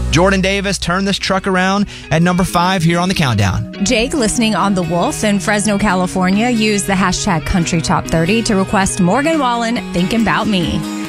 Jordan Davis turned this truck around at number 5 here on the countdown. Jake, listening on The Wolf in Fresno, California, used the hashtag Country Top 30 to request Morgan Wallen, Thinking About Me.